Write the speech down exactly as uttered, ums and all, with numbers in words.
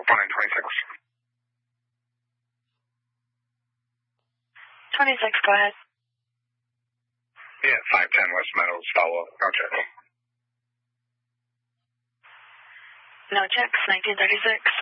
four nine twenty-six. twenty-six, go ahead. Yeah, five ten West Meadows, follow-up, no check. No checks, nineteen thirty-six.